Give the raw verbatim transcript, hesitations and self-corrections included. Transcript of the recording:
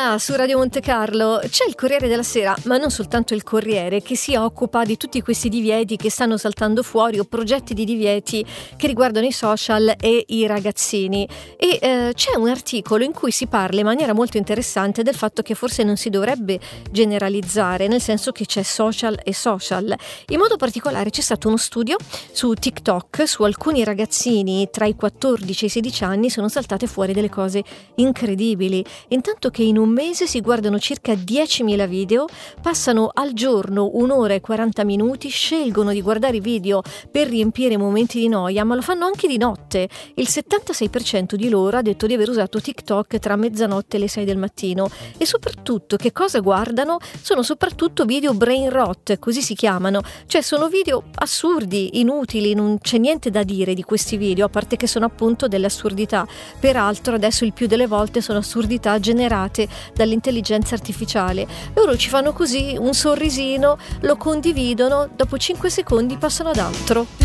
Buonasera su Radio Monte Carlo. C'è il Corriere della Sera, ma non soltanto il Corriere, che si occupa di tutti questi divieti che stanno saltando fuori o progetti di divieti che riguardano i social e i ragazzini. E eh, c'è un articolo in cui si parla in maniera molto interessante del fatto che forse non si dovrebbe generalizzare, nel senso che c'è social e social. In modo particolare c'è stato uno studio su TikTok, su alcuni ragazzini tra i quattordici e i sedici anni sono saltate fuori delle cose incredibili. Intanto che in un mese si guardano circa diecimila video, passano al giorno un'ora e quaranta minuti, scelgono di guardare i video per riempire momenti di noia, ma lo fanno anche di notte. Il settantasei per cento di loro ha detto di aver usato TikTok tra mezzanotte e le sei del mattino. E soprattutto che cosa guardano? Sono soprattutto video brain rot, così si chiamano, cioè sono video assurdi, inutili, non c'è niente da dire di questi video, a parte che sono appunto delle assurdità. Peraltro adesso il più delle volte sono assurdità generate dall'intelligenza artificiale. Loro ci fanno così un sorrisino, lo condividono, dopo cinque secondi passano ad altro.